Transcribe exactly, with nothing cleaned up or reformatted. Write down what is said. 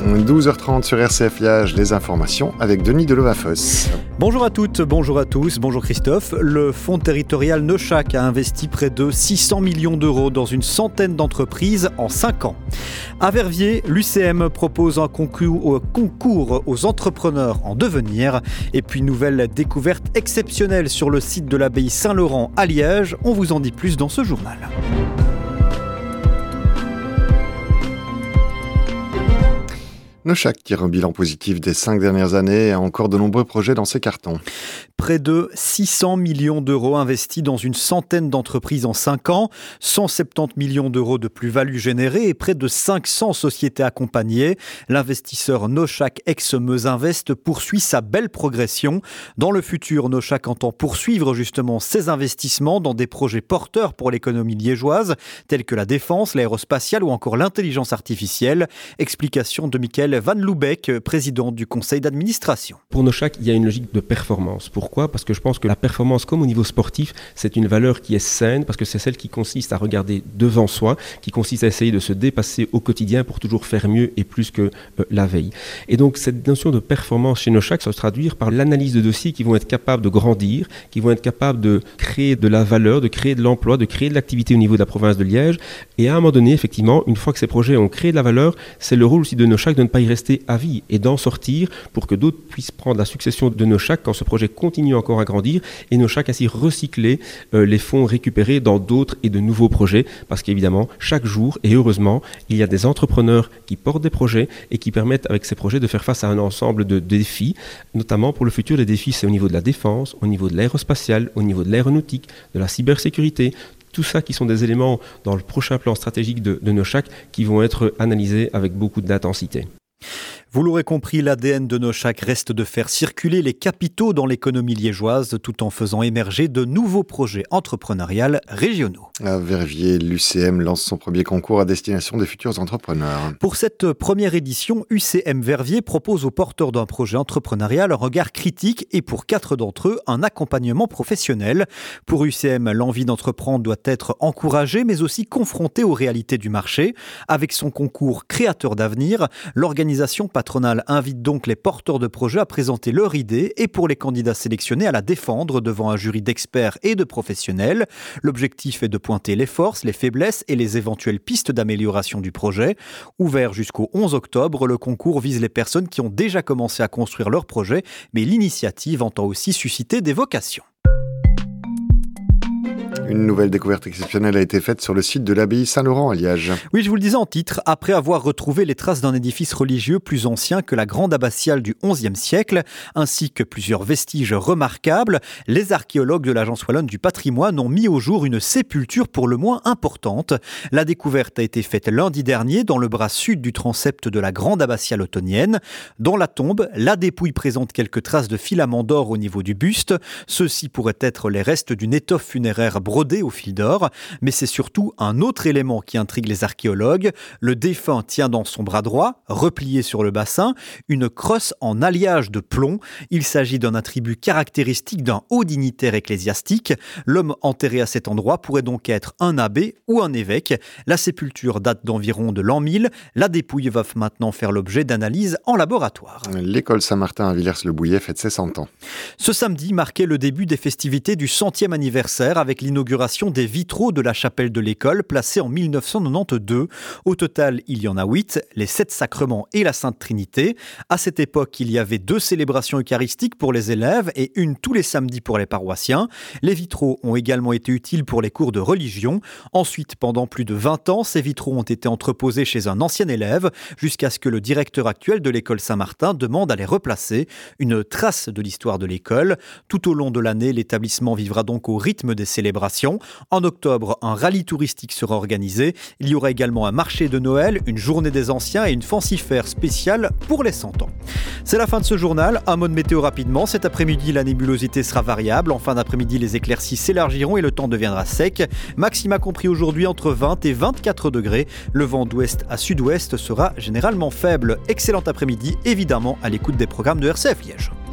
douze heures trente sur R C F Liège, les informations avec Denis Delovafosse. Bonjour à toutes, bonjour à tous, bonjour Christophe. Le fonds territorial Neuchac a investi près de six cents millions d'euros dans une centaine d'entreprises en cinq ans. À Verviers, l'U C M propose un concours, concours aux entrepreneurs en devenir. Et puis nouvelle découverte exceptionnelle sur le site de l'abbaye Saint-Laurent à Liège. On vous en dit plus dans ce journal. Neuchac tire un bilan positif des cinq dernières années et a encore de nombreux projets dans ses cartons. Près de six cents millions d'euros investis dans une centaine d'entreprises en cinq ans, cent soixante-dix millions d'euros de plus-value générée et près de cinq cents sociétés accompagnées. L'investisseur Neuchac ex-Meusinvest poursuit sa belle progression. Dans le futur, Neuchac entend poursuivre justement ses investissements dans des projets porteurs pour l'économie liégeoise, tels que la défense, l'aérospatiale ou encore l'intelligence artificielle. Explication de Michael Van Loobeck, président du conseil d'administration. Pour Neuchac, il y a une logique de performance. Pourquoi ? Parce que je pense que la performance, comme au niveau sportif, c'est une valeur qui est saine, parce que c'est celle qui consiste à regarder devant soi, qui consiste à essayer de se dépasser au quotidien pour toujours faire mieux et plus que euh, la veille. Et donc cette notion de performance chez Neuchac, ça va se traduire par l'analyse de dossiers qui vont être capables de grandir, qui vont être capables de créer de la valeur, de créer de l'emploi, de créer de l'activité au niveau de la province de Liège. Et à un moment donné, effectivement, une fois que ces projets ont créé de la valeur, c'est le rôle aussi de Neuchac de ne pas y rester à vie et d'en sortir pour que d'autres puissent prendre la succession de Neuchac quand ce projet continue encore à grandir et Neuchac ainsi recycler euh, les fonds récupérés dans d'autres et de nouveaux projets parce qu'évidemment chaque jour et heureusement il y a des entrepreneurs qui portent des projets et qui permettent avec ces projets de faire face à un ensemble de défis, notamment pour le futur. Les défis c'est au niveau de la défense, au niveau de l'aérospatiale, au niveau de l'aéronautique, de la cybersécurité. Tout ça qui sont des éléments dans le prochain plan stratégique de, de Neuchac qui vont être analysés avec beaucoup d'intensité. Vous l'aurez compris, l'A D N de Neuchac reste de faire circuler les capitaux dans l'économie liégeoise tout en faisant émerger de nouveaux projets entrepreneuriaux régionaux. À Verviers, l'U C M lance son premier concours à destination des futurs entrepreneurs. Pour cette première édition, U C M Verviers propose aux porteurs d'un projet entrepreneurial un regard critique et pour quatre d'entre eux, un accompagnement professionnel. Pour U C M, l'envie d'entreprendre doit être encouragée mais aussi confrontée aux réalités du marché. Avec son concours Créateurs d'avenir, l'organisation patronale invite donc les porteurs de projets à présenter leur idée et pour les candidats sélectionnés à la défendre devant un jury d'experts et de professionnels. L'objectif est de pointer les forces, les faiblesses et les éventuelles pistes d'amélioration du projet. Ouvert jusqu'au onze octobre, le concours vise les personnes qui ont déjà commencé à construire leur projet, mais l'initiative entend aussi susciter des vocations. Une nouvelle découverte exceptionnelle a été faite sur le site de l'abbaye Saint-Laurent à Liège. Oui, je vous le disais en titre, après avoir retrouvé les traces d'un édifice religieux plus ancien que la grande abbatiale du onzième siècle, ainsi que plusieurs vestiges remarquables, les archéologues de l'Agence wallonne du patrimoine ont mis au jour une sépulture pour le moins importante. La découverte a été faite lundi dernier dans le bras sud du transept de la grande abbatiale ottonienne. Dans la tombe, la dépouille présente quelques traces de filaments d'or au niveau du buste. Ceux-ci pourraient être les restes d'une étoffe funéraire brodé au fil d'or, mais c'est surtout un autre élément qui intrigue les archéologues. Le défunt tient dans son bras droit, replié sur le bassin, une crosse en alliage de plomb. Il s'agit d'un attribut caractéristique d'un haut dignitaire ecclésiastique. L'homme enterré à cet endroit pourrait donc être un abbé ou un évêque. La sépulture date d'environ de l'an mille. La dépouille va maintenant faire l'objet d'analyses en laboratoire. L'école Saint-Martin à Villers-le-Bouillet fête ses cent ans. Ce samedi marquait le début des festivités du centième anniversaire avec l'inauguration des vitraux de la chapelle de l'école placée en mille neuf cent quatre-vingt-douze. Au total, il y en a huit, les sept sacrements et la Sainte Trinité. À cette époque, il y avait deux célébrations eucharistiques pour les élèves et une tous les samedis pour les paroissiens. Les vitraux ont également été utiles pour les cours de religion. Ensuite, pendant plus de vingt ans, ces vitraux ont été entreposés chez un ancien élève jusqu'à ce que le directeur actuel de l'école Saint-Martin demande à les replacer. Une trace de l'histoire de l'école. Tout au long de l'année, l'établissement vivra donc au rythme des célébrations. En octobre, un rallye touristique sera organisé. Il y aura également un marché de Noël, une journée des anciens et une fancifère spéciale pour les cent ans. C'est la fin de ce journal. Un mot de météo rapidement. Cet après-midi, la nébulosité sera variable. En fin d'après-midi, les éclaircies s'élargiront et le temps deviendra sec. Maxima compris aujourd'hui entre vingt et vingt-quatre degrés. Le vent d'ouest à sud-ouest sera généralement faible. Excellent après-midi, évidemment à l'écoute des programmes de R C F Liège.